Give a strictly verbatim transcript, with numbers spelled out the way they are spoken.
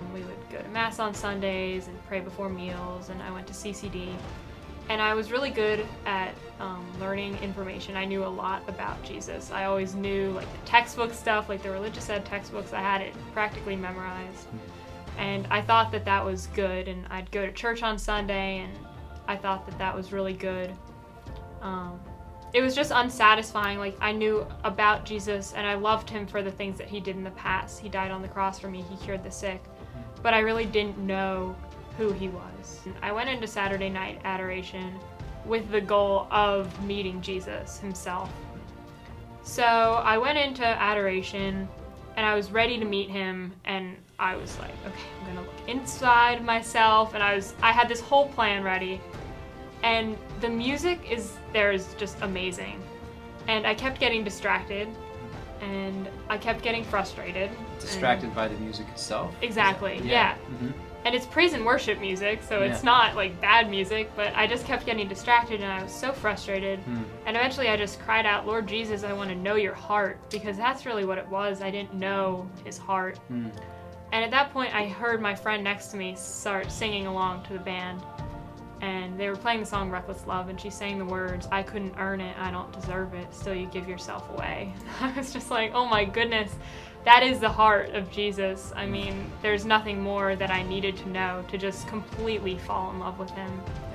We would go to Mass on Sundays and pray before meals, and I went to C C D. And I was really good at um, learning information. I knew a lot about Jesus. I always knew like the textbook stuff, like the religious ed textbooks. I had it practically memorized. And I thought that that was good, and I'd go to church on Sunday, and I thought that that was really good. Um, it was just unsatisfying. Like, I knew about Jesus, and I loved him for the things that he did in the past. He died on the cross for me. He cured the sick. But I really didn't know who he was. I went into Saturday night adoration with the goal of meeting Jesus himself. So I went into adoration and I was ready to meet him, and I was like, okay, I'm gonna look inside myself, and I was I had this whole plan ready. And the music is there is just amazing. And I kept getting distracted, and I kept getting frustrated. Distracted by the music itself? Exactly, yeah. yeah. Mm-hmm. And it's praise and worship music, so it's Yeah. not like bad music, but I just kept getting distracted and I was so frustrated. Mm. And eventually I just cried out, Lord Jesus, I want to know your heart, because that's really what it was. I didn't know his heart. Mm. And at that point I heard my friend next to me start singing along to the band. And they were playing the song Reckless Love, and she sang the words, I couldn't earn it, I don't deserve it, still you give yourself away. I was just like, oh my goodness. That is the heart of Jesus. I mean, there's nothing more that I needed to know to just completely fall in love with him.